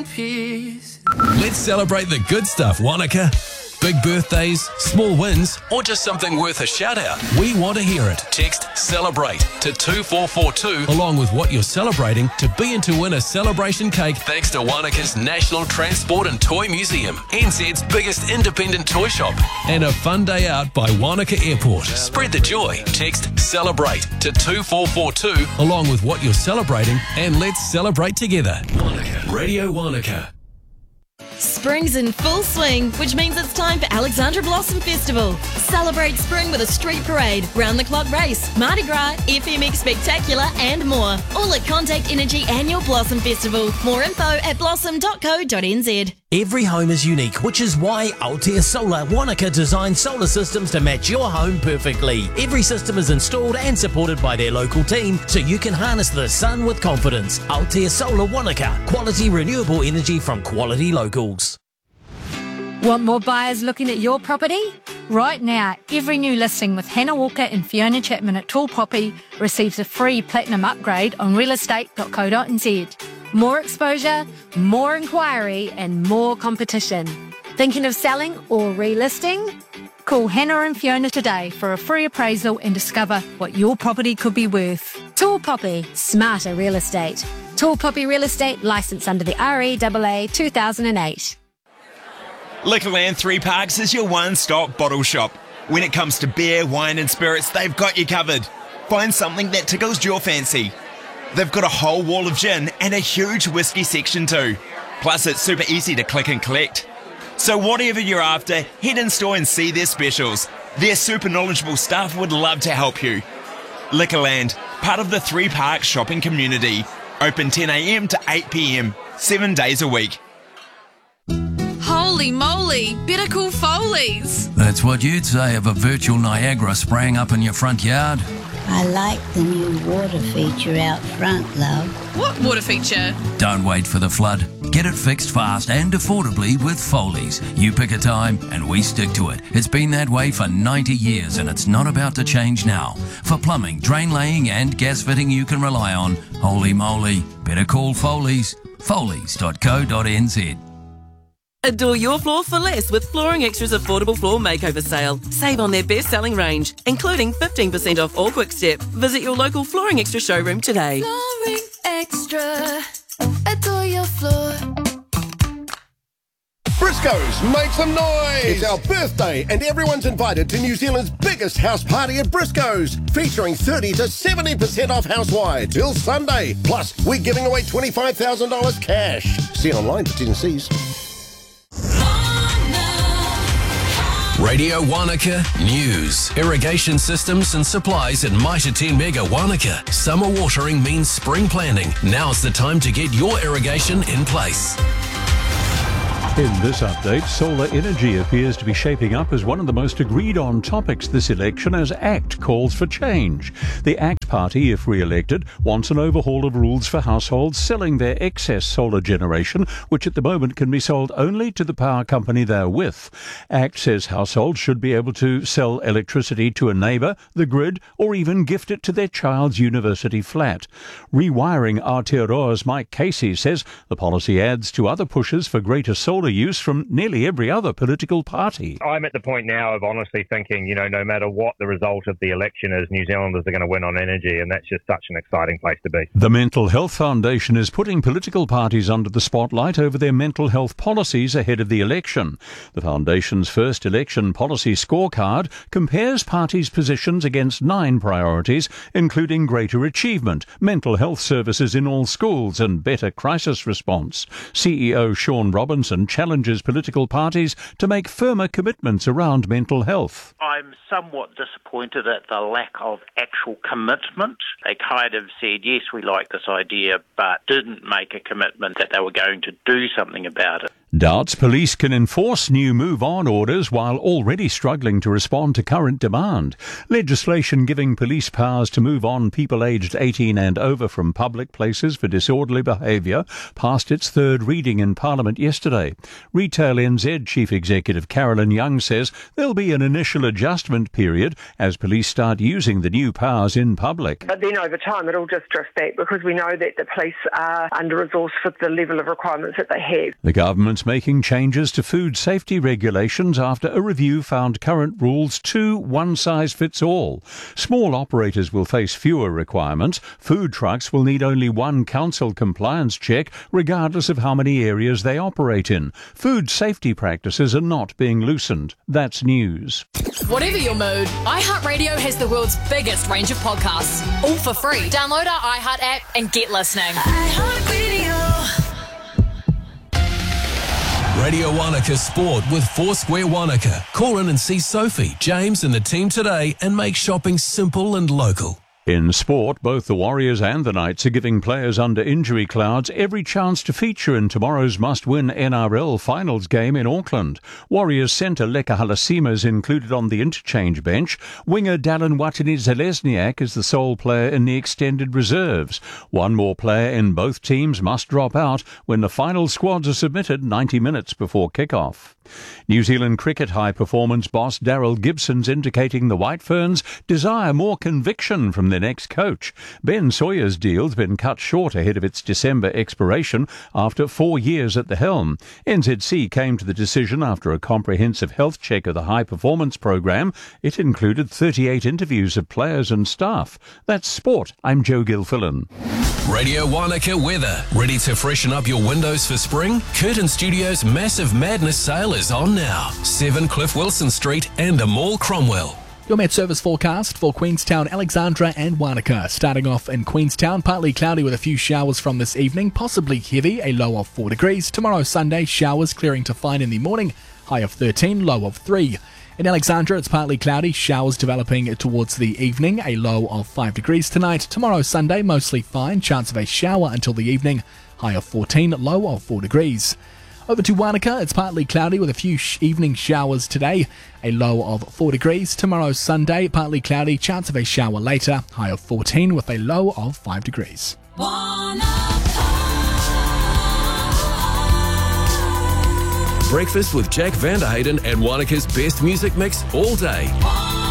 in peace. Let's celebrate the good stuff, Wanaka. Big birthdays, small wins, or just something worth a shout out. We want to hear it. Text CELEBRATE to 2442 along with what you're celebrating to be in to win a celebration cake thanks to Wanaka's National Transport and Toy Museum, NZ's biggest independent toy shop, and a fun day out by Wanaka Airport. Spread the joy. Text CELEBRATE to 2442 along with what you're celebrating and let's celebrate together. Wanaka. Radio Wanaka. Spring's in full swing, which means it's time for Alexandra Blossom Festival. Celebrate spring with a street parade, round-the-clock race, Mardi Gras, FMX Spectacular and more. All at Contact Energy Annual Blossom Festival. More info at blossom.co.nz. Every home is unique, which is why Altea Solar Wanaka designed solar systems to match your home perfectly. Every system is installed and supported by their local team, so you can harness the sun with confidence. Altea Solar Wanaka, quality renewable energy from quality locals. Want more buyers looking at your property? Right now, every new listing with Hannah Walker and Fiona Chapman at Tall Poppy receives a free platinum upgrade on realestate.co.nz. More exposure, more inquiry and more competition. Thinking of selling or relisting? Call Hannah and Fiona today for a free appraisal and discover what your property could be worth. Tall Poppy, smarter real estate. Tall Poppy Real Estate, licensed under the REAA 2008. Liquorland 3 Parks is your one-stop bottle shop. When it comes to beer, wine and spirits, they've got you covered. Find something that tickles your fancy. They've got a whole wall of gin and a huge whiskey section too. Plus it's super easy to click and collect. So whatever you're after, head in store and see their specials. Their super knowledgeable staff would love to help you. Liquorland, part of the 3 Parks shopping community. Open 10 a.m. to 8 p.m, 7 days a week. Holy moly, better call Foley's. That's what you'd say of a virtual Niagara spraying up in your front yard. I like the new water feature out front, love. What water feature? Don't wait for the flood. Get it fixed fast and affordably with Foley's. You pick a time and we stick to it. It's been that way for 90 years and it's not about to change now. For plumbing, drain laying and gas fitting you can rely on, holy moly, better call Foley's. Foley's.co.nz. Adore your floor for less with Flooring Extra's affordable floor makeover sale. Save on their best-selling range, including 15% off all Quick Step. Visit your local Flooring Extra showroom today. Flooring Extra. Adore your floor. Briscoes, make some noise! It's our birthday and everyone's invited to New Zealand's biggest house party at Briscoes, featuring 30 to 70% off house-wide till Sunday. Plus, we're giving away $25,000 cash. See online for T&Cs. Radio Wanaka News. Irrigation systems and supplies at Mitre 10 Mega Wanaka. Summer watering means spring planning. Now's the time to get your irrigation in place. In this update, solar energy appears to be shaping up as one of the most agreed on topics this election as ACT calls for change. The ACT party, if re-elected, wants an overhaul of rules for households selling their excess solar generation, which at the moment can be sold only to the power company they're with. ACT says households should be able to sell electricity to a neighbour, the grid, or even gift it to their child's university flat. Rewiring Aotearoa's Mike Casey says the policy adds to other pushes for greater solar use from nearly every other political party. I'm at the point now of honestly thinking, no matter what the result of the election is, New Zealanders are going to win on energy, and that's just such an exciting place to be. The Mental Health Foundation is putting political parties under the spotlight over their mental health policies ahead of the election. The foundation's first election policy scorecard compares parties' positions against 9 priorities, including greater achievement, mental health services in all schools, and better crisis response. CEO Sean Robinson challenges political parties to make firmer commitments around mental health. I'm somewhat disappointed at the lack of actual commitment. They kind of said, yes, we like this idea, but didn't make a commitment that they were going to do something about it. Doubts police can enforce new move-on orders while already struggling to respond to current demand. Legislation giving police powers to move on people aged 18 and over from public places for disorderly behaviour passed its third reading in Parliament yesterday. Retail NZ Chief Executive Carolyn Young says there'll be an initial adjustment period as police start using the new powers in public. But then over time it'll just drift back because we know that the police are under-resourced for the level of requirements that they have. The government's making changes to food safety regulations after a review found current rules too one-size-fits-all. Small operators will face fewer requirements. Food trucks will need only one council compliance check, regardless of how many areas they operate in. Food safety practices are not being loosened. That's news. Whatever your mood, iHeartRadio has the world's biggest range of podcasts, all for free. Download our iHeart app and get listening. Radio Wanaka Sport with Foursquare Wanaka. Call in and see Sophie, James and the team today and make shopping simple and local. In sport, both the Warriors and the Knights are giving players under injury clouds every chance to feature in tomorrow's must-win NRL finals game in Auckland. Warriors centre Leka Halasima is included on the interchange bench. Winger Dallin Watene-Zelezniak is the sole player in the extended reserves. One more player in both teams must drop out when the final squads are submitted 90 minutes before kick-off. New Zealand cricket high-performance boss Daryl Gibson's indicating the White Ferns desire more conviction from their next coach. Ben Sawyer's deal's been cut short ahead of its December expiration after 4 years at the helm. NZC came to the decision after a comprehensive health check of the high-performance program. It included 38 interviews of players and staff. That's sport. I'm Joe Gilfillan. Radio Wanaka weather. Ready to freshen up your windows for spring? Curtin Studios' Massive Madness sale is on now. 7 Cliff Wilson Street and the Mall Cromwell. Your Met Service forecast for Queenstown, Alexandra and Wanaka. Starting off in Queenstown, partly cloudy with a few showers from this evening, possibly heavy, a low of 4 degrees. Tomorrow Sunday, showers clearing to fine in the morning, high of 13, low of 3. In Alexandra, it's partly cloudy, showers developing towards the evening, a low of 5 degrees tonight. Tomorrow Sunday, mostly fine, chance of a shower until the evening, high of 14, low of 4 degrees. Over to Wanaka, it's partly cloudy with a few evening showers today, a low of 4 degrees. Tomorrow Sunday, partly cloudy, chance of a shower later, high of 14 with a low of 5 degrees. Breakfast with Jack Vanderhayden and Wanaka's best music mix all day.